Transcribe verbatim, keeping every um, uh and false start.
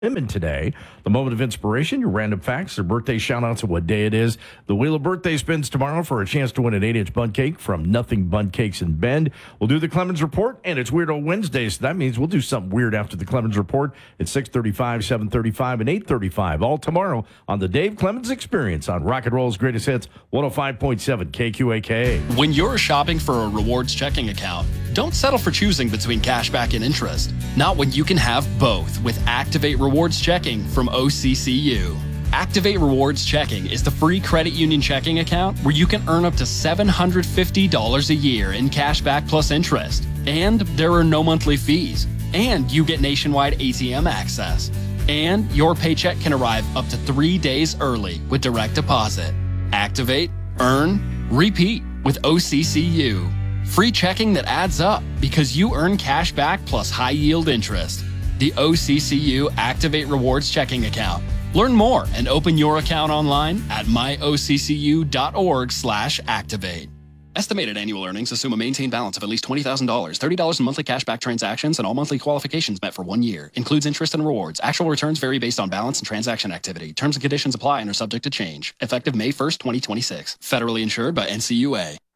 Women today. The moment of inspiration, your random facts, their birthday shout outs, and what day it is. The Wheel of Birthday spins tomorrow for a chance to win an eight inch bun cake from Nothing Bun Cakes in Bend. We'll do the Clemens Report, and it's Weirdo Wednesday, so that means we'll do something weird after the Clemens Report at six thirty-five, seven thirty-five, and eight thirty-five, all tomorrow on the Dave Clemens Experience on Rock and Roll's Greatest Hits, one oh five point seven K Q A K. When you're shopping for a rewards checking account, don't settle for choosing between cashback and interest. Not when you can have both with Activate Rewards Checking from O C C U. Activate Rewards Checking is the free credit union checking account where you can earn up to seven hundred fifty dollars a year in cashback plus interest. And there are no monthly fees. And you get nationwide A T M access. And your paycheck can arrive up to three days early with direct deposit. Activate, earn, repeat with O C C U. Free checking that adds up because you earn cash back plus high yield interest. The O C C U Activate Rewards Checking Account. Learn more and open your account online at myoccu.org slash activate. Estimated annual earnings assume a maintained balance of at least twenty thousand dollars, thirty dollars in monthly cashback transactions, and all monthly qualifications met for one year. Includes interest and rewards. Actual returns vary based on balance and transaction activity. Terms and conditions apply and are subject to change. Effective May first, twenty twenty-six. Federally insured by N C U A.